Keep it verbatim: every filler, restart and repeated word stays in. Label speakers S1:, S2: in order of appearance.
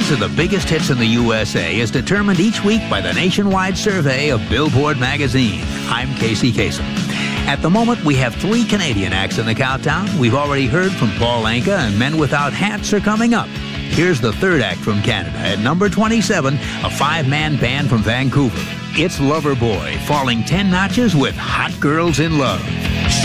S1: prize of the biggest hits in the U S A is determined each week by the nationwide survey of Billboard magazine. I'm Casey Kasem. At the moment, we have three Canadian acts in the countdown. We've already heard from Paul Anka, and Men Without Hats are coming up. Here's the third act from Canada. At number twenty-seven, a five-man band from Vancouver. It's Loverboy, falling ten notches with Hot Girls in Love.